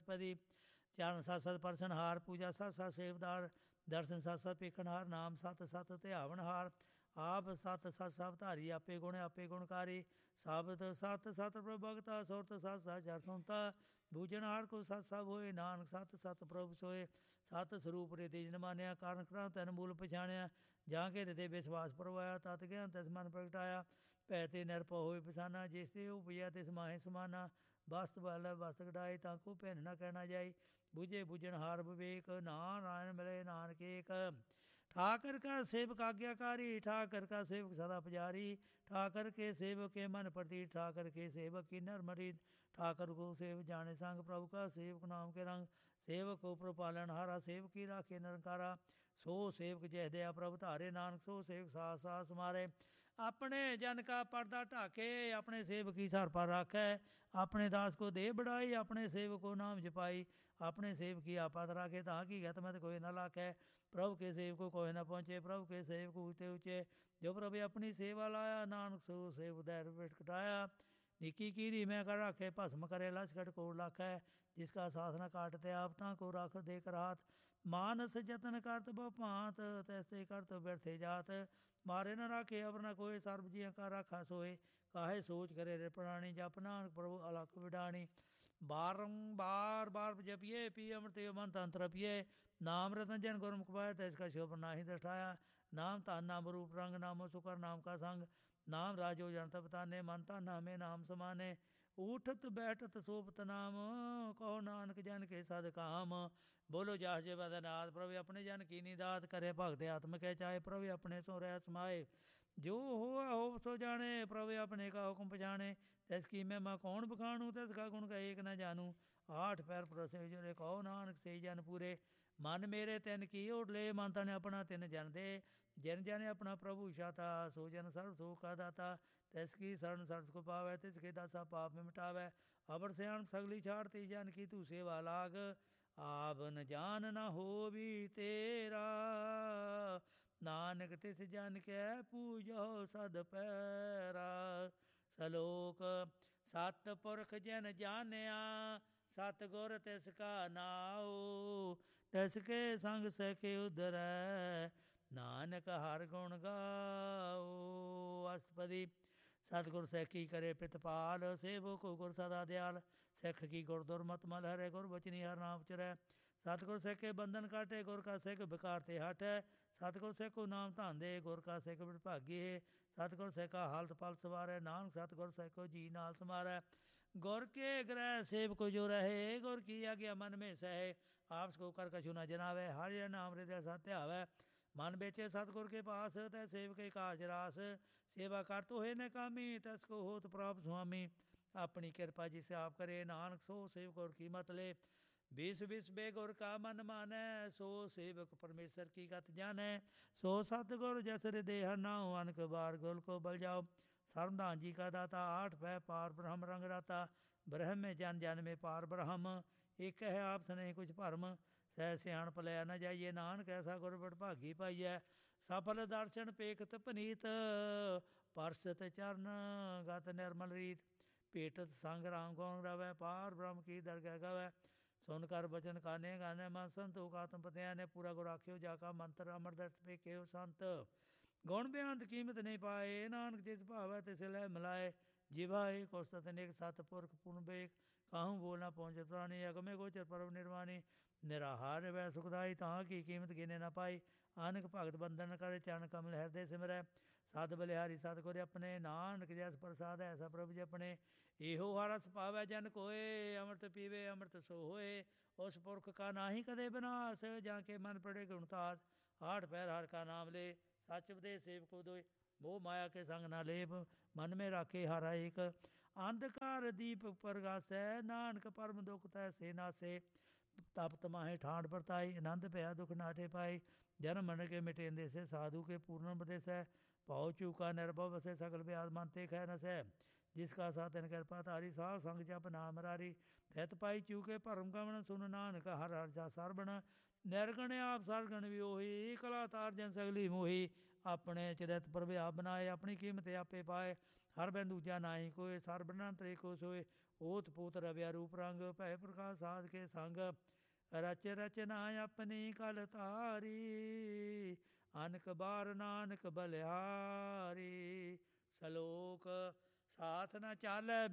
ਅਸਪਦੀ ਚਰਨ ਸਤ ਸਤ ਪਰਸਨਹਾਰ ਪੂਜਾ ਸਤ ਸਤ ਸੇਵਦਾਰ ਦਰਸ਼ਨ ਸਤ ਸਤ ਪੇਖਣਹਾਰ ਨਾਮ ਸਤ ਸਤ ਧਿਆਵਨਹਾਰ ਆਪ ਸਤ ਸਤ ਸਭ ਧਾਰੀ ਆਪੇ ਗੁਣਕਾਰੀ ਸਾਬਤ ਸਤ ਸਤ ਪ੍ਰਭ ਭਗਤਾ ਸੁਰਤ ਸਤ ਸਤ ਚਰ ਸੁਣਤਾ ਬੂਝਣਹਾਰ ਕੋ ਸਤ ਸਭ ਹੋਏ ਨਾਨਕ ਸਤ ਸਤ ਪ੍ਰਭ ਸੋਏ ਸਤ ਸਰੂਪ ਰਿਤੇ ਜਿਨ ਮਾਨਿਆ ਕਾਰਨ ਕਰਾਂ ਤੈਨ ਮੂਲ ਪਛਾਣਿਆ ਜਾਂ ਕੇ ਹਿਰਦੇ ਵਿਸ਼ਵਾਸ ਪਰਵਾਇਆ ਤਤ ਗਿਆਨ ਤਿਸ ਮਨ ਪ੍ਰਗਟਾਇਆ ਭੈ ਤੇ ਨਿਰਭਉ ਹੋਏ ਪਛਾਨਾ ਜਿਸ ਤੇ ਉਪਜਿਆ ਤਿਸ ਮਾਹੇ ਸਮਾਨਾ ਬਸਤ ਬਲ ਬਸਤ ਕਢਾਏ ਤਾਂ ਕੋ ਭਿੰਨ ਨਾ ਕਹਿਣਾ ਜਾਈ ਬੁਝੇ ਬੁਝਣਹਾਰ ਵਿਵੇਕ ਨਾਰਾਇਣ ਮਿਲੇ ਨਾਨਕ ਏਕ ਠਾਕਰ ਕਾ ਸੇਵਕ ਆਗਿਆਕਾਰੀ ਠਾਕਰ ਕਾ ਸੇਵਕ ਸਦਾ ਪੁਜਾਰੀ ਠਾਕਰ ਕੇ सेवक के मन प्रति ठाकर के सेवक की नर मरीद ठाकर को सेव जाने संग प्रभु का सेवक नाम के रंग सेवक को प्रपालन हारा सेवक की राखे निरंकारा सो सेवक जय दया प्रभु धारे नानक सो सेवक सास सास मारे अपने जन का पर्दा ढाके अपने सेवक की सर पर राखै अपने दास को दे बढ़ाई अपने सेवक को नाम जपाई अपने सेवक की आपात राखे ता की गत मत कोई न लाखे प्रभु के सेवक को कोई न पहुँचे प्रभु के सेवक ऊँचे ऊँचे जो प्रभु अपनी सेवा लाया नानक सो सेव दैर विट कटाया निकी कीरी मैं कर राखे भस्म करे लछकट कोड़ लाखै जिसका साथ न काटते आपता को रख दे कर हाथ मानस जतन करत भांत तैसे करत व्यर्थे जात मारे न राखे अवर न कोई सर्व जिया का राखा सोए काहे सोच करे रे प्राणी जप नानक प्रभु अलख विडाणी बारंबार बार जपिए पी अमृत मन तंत्र पिए नाम रतन जन गुरमुख पाए तैसका शोभ नाही दृष्टाया नाम तान नाम रूप रंग नामो सुकर नाम का संग नाम राजो जनत बताने मनता नामे नाम समाने उठत बैठत सोपत नाम कहो नानक जन के सद काम बोलो जाहजे बदनाथ प्रभु अपने जन की निदात करे भगत आत्म के चाहे प्रभु अपने सो रह समाए जो हुआ हो सो जाने प्रभु अपने का हुक्म पछाने तैसकी महिमा कौन बखानू तैसका गुण का एक न जानू आठ पैर प्रसे जोरे कहो नानक से जन पूरे मन मेरे तिन की ओढ़ ले मानता ने अपना तिन जन दे जन जाने अपना प्रभु शाता सो जन सर्व सुख का दाता तैसकी शरण सर्व को पावै तिसके दासा पाप में मिटावै अबर सयान सगली छाड़ती जन की तू सेवा लाग आब न जान न हो भी तेरा नानक तिस जन के पूजो सद पैरा सलोक सत पुरख जन जानिया सतगुर तिसका नाओ तिसके संग सखे उधरै नानक हर गुण गाओ अष्टपदी सतगुर सैखी करे पितपाल सेवो को गुर सदा दयाल सिख की गुर दुर्मत मल हरे गुर बचनी हर नाम चरै सतगुर सिख बंधन काटे गुर का सिख बिकार ते हट है सतगुर सिख को नाम धान दे गुर का सिख विभागी है सतगुर सिख हालत पल सवारै नानक सतगुर सिख को जी नाल समारै गुर के ग्रह सेव को जो रहे गुर की आज्ञा मन में सहे आपस को कर कछु न जनावे हर नाम हृदय सत्य आवे मन बेचे सतगुर के पास तै सेवक काज रास सेवा कर तो है न कामी तैसको होत प्राप्त स्वामी अपनी कृपा जिसे आप करे नानक सो सेवक की मत ले बिस बिस बेगुर का मन मानै सो सेवक परमेश्वर की गत जानै सो सतगुर जस हृदय हर नाउ अनक बार गोल को बल जाओ सर्वधान जी का दाता आठ भय पार ब्रह्म रंग राता ब्रह्म में जन जन में पार ब्रह्म एक है आप स्नेह कुछ भरम सह सियाण पलया न जाइए नानक ऐसा गुरबट भागी पाइयै सफल दर्शन पेखत पनीत परसत चरण गत निर्मल रीत पेटत संग राम गौण रवै पार ब्रह्म की दरगह गवै सुन कर बचन काने गाने मन संतोख आत्म पतिया ने पूरा गुर आख्यो जाका मंत्र अमर दर्श पे केव संत गुण बेअंत कीमत नहीं पाए नानक जिस भावै तिस लय मिलाए जिवा एक औसत अनेक सत पुरख पूर्ण बेक काहूँ बोलना पहुँचे प्राणी अगमे गोचर परम निर्वाणी निराहार वै सुखदाई तहाँ की कीमत गिने न पाई आनक भगत बंधन करे चरण कमल हृदय सिमरै सद बलिहारी सतगुर अपने नानक जैस प्रसाद ऐसा प्रभु जी अपने एहो हरस पावै जन कोय अमृत पीवे अमृत सो होए उस पुरख का नाही कदे विनाश जाके मन पड़े गुणतास आठ पैर हर का नाम ले सच उपदेश सेवको दोय मोह माया के संग ना लेप मन में राखे हरा एक अंधकार दीप प्रगासै नानक परम दुख तैसे नासे तप तमाहे ठांड परताई आनंद भया दुख नाटे पाए जन्म मरण के मिटेंदे से साधु के पूर्ण बदेस है भाव चूका निर्भव बसे सकल ब्याज मानते खै न सै जिसका साधन कृपा तारी साह संग जप नाम रारी थित पाई चूके भरम गमन सुन नानक हर हर जा सरबण निर्गण आप सरगण भी ओही कला तार जन सगली मोही अपने चरित प्रभु आप बनाए अपनी कीमत आपे पाए हर बैन दूजा नाही कोई सरबना तरे को सोए ਓਤ ਪੋਤ ਰਵਿਆ ਰੂਪ ਰੰਗ ਭੈ ਪ੍ਰਕਾਸ਼ ਸਾਧ ਕੇ ਸੰਗ ਰਚ ਰਚਨਾ ਆਪਣੀ ਕਲ ਤਾਰੀ ਅਨਕ ਬਾਰ ਨਾਨਕ ਬਲਿਹਾਰੀ ਸਲੋਕ ਸਾਥ ਨ ਚਾਲੈ